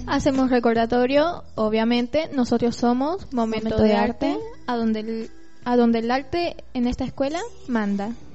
Hacemos recordatorio, obviamente, nosotros somos Momento de Arte, a donde el arte en esta escuela manda.